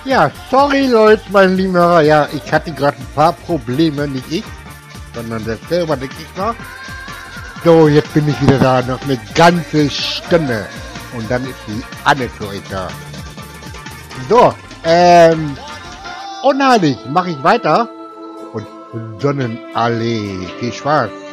Ja, sorry Leute, meine lieben Hörer. Ja, ich hatte gerade ein paar Probleme, nicht ich, sondern der Server, der Gegner. So, jetzt bin ich wieder da, noch eine ganze Stunde. Und dann ist die Anne für euch da. So, unheilig, mache ich weiter. Und Sonnenallee, viel Spaß.